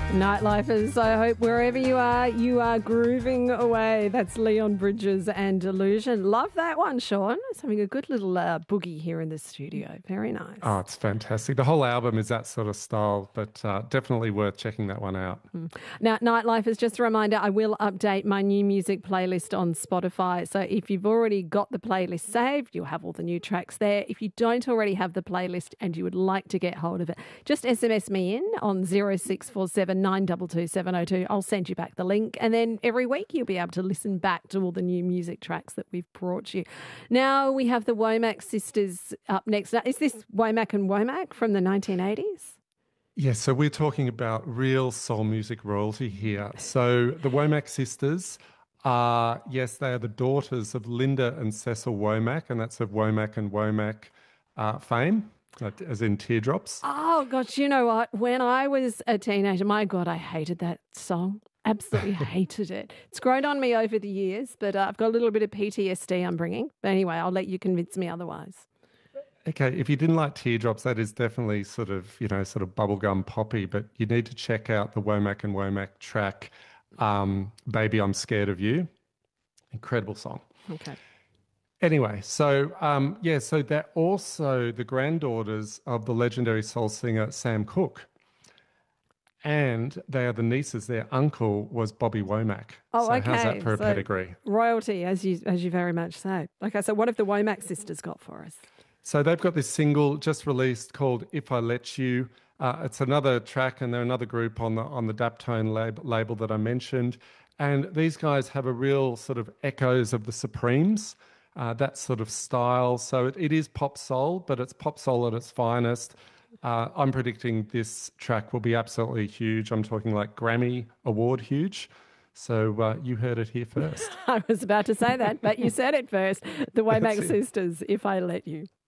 Nightlifers, I hope wherever you are grooving away. That's Leon Bridges and Delusion. Love that one, Sean. It's having a good little boogie here in the studio. Very nice. Oh, it's fantastic. The whole album is that sort of style, but definitely worth checking that one out. Now, Nightlifers, just a reminder, I will update my new music playlist on Spotify. So if you've already got the playlist saved, you'll have all the new tracks there. If you don't already have the playlist and you would like to get hold of it, just SMS me in on 0647 922 702. I'll send you back the link. And then every week you'll be able to listen back to all the new music tracks that we've brought you. Now we have the Womack sisters up next. Is this Womack and Womack from the 1980s? Yes, so we're talking about real soul music royalty here. So the Womack sisters are, yes, they are the daughters of Linda and Cecil Womack, and that's of Womack and Womack fame. As in Teardrops. Oh, gosh, you know what? When I was a teenager, my God, I hated that song. Absolutely hated it. It's grown on me over the years, but I've got a little bit of PTSD I'm bringing. But anyway, I'll let you convince me otherwise. Okay, if you didn't like Teardrops, that is definitely sort of bubblegum poppy, but you need to check out the Womack and Womack track, Baby, I'm Scared of You. Incredible song. Okay. Anyway, so so they're also the granddaughters of the legendary soul singer Sam Cooke. And they are the nieces. Their uncle was Bobby Womack. Oh, so okay. How's that for a pedigree? Royalty, as you very much say. Okay, so what have the Womack sisters got for us? So they've got this single just released called If I Let You. It's another track, and they're another group on the Daptone label that I mentioned. And these guys have a real sort of echoes of the Supremes. That sort of style. So it is pop soul, but it's pop soul at its finest. I'm predicting this track will be absolutely huge. I'm talking like Grammy Award huge. So you heard it here first. I was about to say that, but you said it first. The Womack sisters, If I Let You.